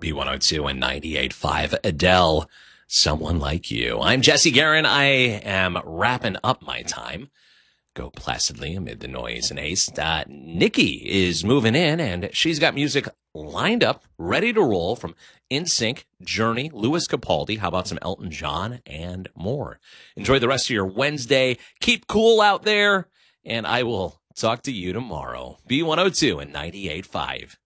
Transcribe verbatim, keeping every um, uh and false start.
B one oh two and ninety-eight point five Adele, Someone Like You. I'm Jesse Guerin. I am wrapping up my time. Go placidly amid the noise and haste. Uh, Nikki is moving in, and she's got music lined up, ready to roll from NSYNC, Journey, Louis Capaldi. How about some Elton John and more? Enjoy the rest of your Wednesday. Keep cool out there, and I will talk to you tomorrow. B one oh two and ninety-eight point five.